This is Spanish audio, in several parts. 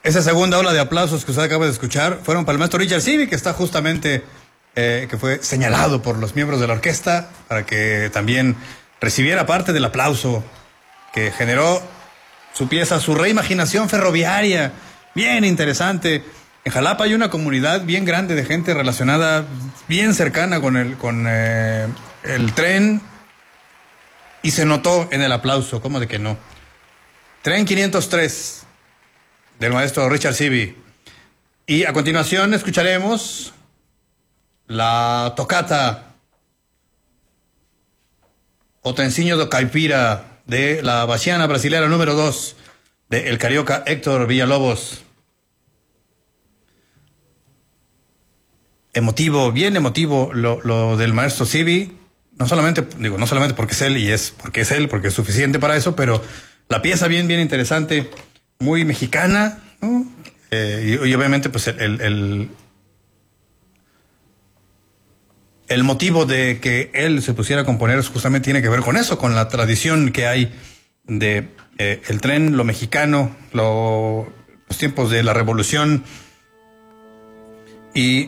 Esa segunda ola de aplausos que usted acaba de escuchar fueron para el maestro Richard Sivi, que está justamente, que fue señalado por los miembros de la orquesta para que también recibiera parte del aplauso que generó su pieza, su reimaginación ferroviaria. Bien interesante. En Jalapa hay una comunidad bien grande de gente relacionada, bien cercana con el tren, y se notó en el aplauso, ¿cómo de que no? Tren 503 del maestro Richard Sivi. Y a continuación escucharemos la tocata O Trencinho do Caipira de la Bachiana Brasilera número 2 de el carioca Héctor Villalobos. Emotivo, bien emotivo lo del maestro Sivi. No solamente porque es él porque es suficiente para eso, pero la pieza bien interesante, muy mexicana, ¿no? Y obviamente pues el motivo de que él se pusiera a componer justamente tiene que ver con eso, con la tradición que hay de el tren, lo mexicano, los tiempos de la revolución y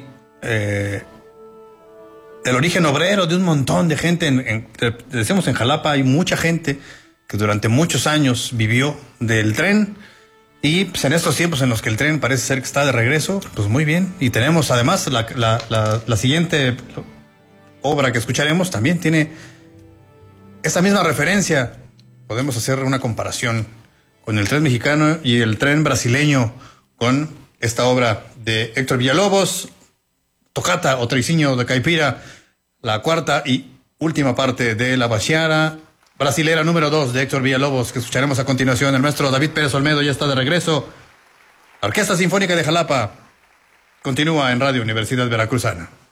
el origen obrero de un montón de gente. Decimos en Jalapa hay mucha gente que durante muchos años vivió del tren, y pues en estos tiempos en los que el tren parece ser que está de regreso, pues muy bien. Y tenemos además la siguiente obra que escucharemos también tiene esta misma referencia. Podemos hacer una comparación con el tren mexicano y el tren brasileño con esta obra de Héctor Villalobos, Tocata O Trencinho do Caipira, la cuarta y última parte de la Bachiana Brasilera número 2 de Héctor Villalobos, que escucharemos a continuación. El maestro David Pérez Olmedo ya está de regreso. La Orquesta Sinfónica de Jalapa continúa en Radio Universidad Veracruzana.